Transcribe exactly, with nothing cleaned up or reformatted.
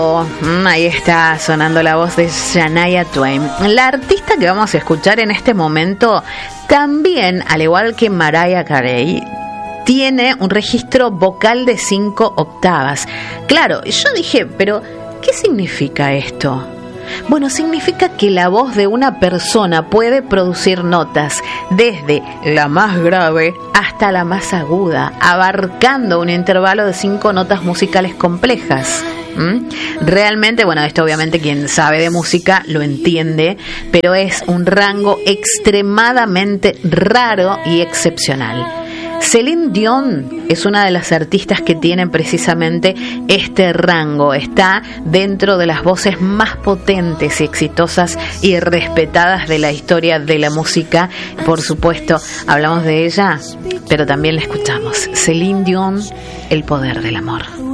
Mm, ahí está sonando la voz de Shania Twain. La artista que vamos a escuchar en este momento también, al igual que Mariah Carey, tiene un registro vocal de cinco octavas. Claro, yo dije, pero ¿qué significa esto? Bueno, significa que la voz de una persona puede producir notas desde la más grave hasta la más aguda, abarcando un intervalo de cinco notas musicales complejas. ¿Mm? Realmente, bueno, esto obviamente quien sabe de música lo entiende, pero es un rango extremadamente raro y excepcional. Celine Dion es una de las artistas que tienen precisamente este rango. Está dentro de las voces más potentes y exitosas y respetadas de la historia de la música. Por supuesto, hablamos de ella, pero también la escuchamos. Celine Dion, El poder del amor.